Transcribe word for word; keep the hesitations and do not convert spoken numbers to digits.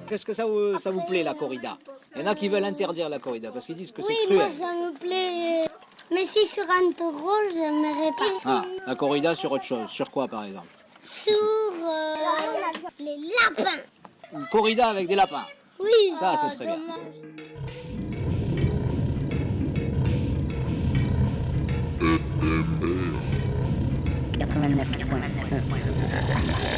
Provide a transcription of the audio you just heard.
Qu'est-ce que ça vous, ça vous plaît, la corrida? Il y en a qui veulent interdire la corrida parce qu'ils disent que c'est Oui, cruel. moi ça me plaît. Mais si sur un taureau, j'aimerais pas. Ah, la corrida sur autre chose. Sur quoi, par exemple? Sur euh, les lapins. Une corrida avec des lapins. Oui. Ça, ce serait bien. F M